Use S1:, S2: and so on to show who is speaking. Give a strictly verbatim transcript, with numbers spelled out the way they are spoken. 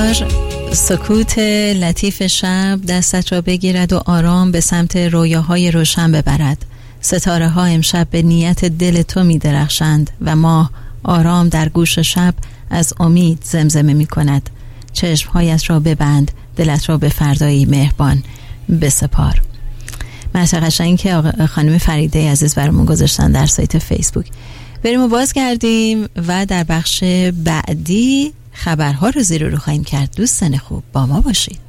S1: بهار، سکوت لطیف شب دستت را بگیرد و آرام به سمت رویاهای روشن ببرد. ستاره ها امشب به نیت دل تو می درخشند و ماه آرام در گوش شب از امید زمزمه می کند. چشمهایت را ببند، دلت را به فردایی مهربان بسپار. متن قشنگی که خانم فریده عزیز برامون گذاشتن در سایت فیسبوک. بریم و بازگردیم و در بخش بعدی خبرها رو زیر رو خواهیم کرد. دوستان خوب با ما باشید.